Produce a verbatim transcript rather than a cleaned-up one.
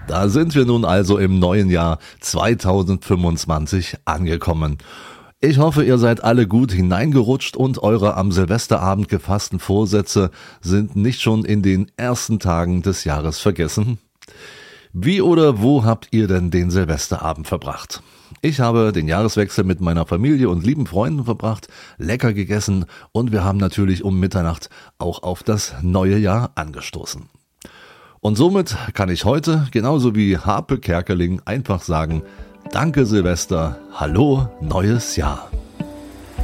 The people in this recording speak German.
Da sind wir nun also im neuen Jahr zweitausendfünfundzwanzig angekommen. Ich hoffe, ihr seid alle gut hineingerutscht und eure am Silvesterabend gefassten Vorsätze sind nicht schon in den ersten Tagen des Jahres vergessen. Wie oder wo habt ihr denn den Silvesterabend verbracht? Ich habe den Jahreswechsel mit meiner Familie und lieben Freunden verbracht, lecker gegessen und wir haben natürlich um Mitternacht auch auf das neue Jahr angestoßen. Und somit kann ich heute, genauso wie Harpe Kerkeling, einfach sagen, danke Silvester, hallo neues Jahr.